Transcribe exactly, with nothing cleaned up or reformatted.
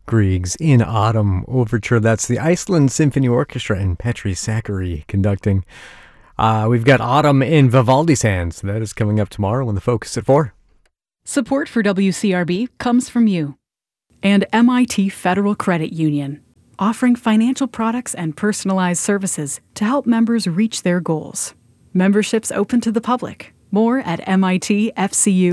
Grieg's In Autumn Overture. That's the Iceland Symphony Orchestra and Petri Sakari conducting. Uh, we've got Autumn in Vivaldi's hands. That is coming up tomorrow on The Focus at four. Support for W C R B comes from you and M I T Federal Credit Union, offering financial products and personalized services to help members reach their goals. Memberships open to the public. More at M I T F C U.